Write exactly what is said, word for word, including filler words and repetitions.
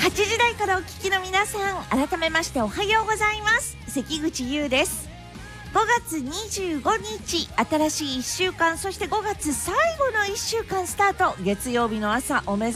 はちじ台からお聞きの皆さん、改めましておはようございます。関口優です。ごがつにじゅうごにち、新しいいっしゅうかん、そしてごがつ最後のいっしゅうかんスタート。月曜日の朝お目覚め